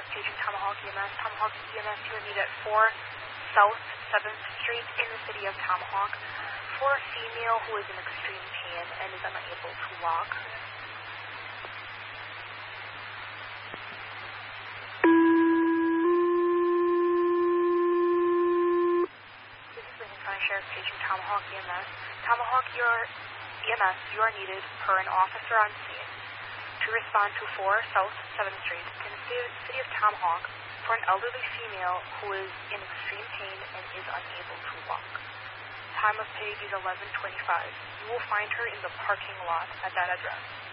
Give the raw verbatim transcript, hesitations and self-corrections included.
paging Tomahawk E M S. Tomahawk E M S, you are needed at four South seventh Street in the city of Tomahawk for a female who is in extreme pain and is unable to walk. This is Lincoln County Sheriff's paging Tomahawk E M S. Tomahawk, your E M S, you are needed per an officer on scene to respond to four South seventh Street in the city of Tomahawk for an elderly female who is in extreme pain and is unable to walk. Time of page is eleven twenty-five. You will find her in the parking lot at that address.